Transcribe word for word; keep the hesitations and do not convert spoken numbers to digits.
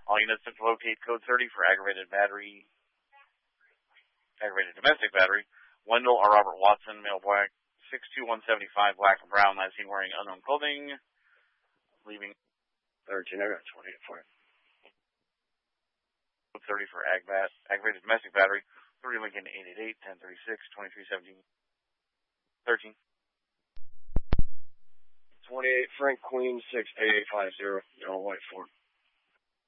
All units to locate code thirty for aggravated battery, aggravated domestic battery. Wendell or Robert Watson, male black, six two, one seventy-five, black and brown, last seen wearing unknown clothing, leaving thirteen, I got twenty-eight for it. Code thirty for agbat, aggravated domestic battery, three Lincoln eight eight eight, ten thirty-six, twenty-three seventeen, thirteen. twenty-eight, Frank Queen, six eight eight five zero, Yellow White Ford.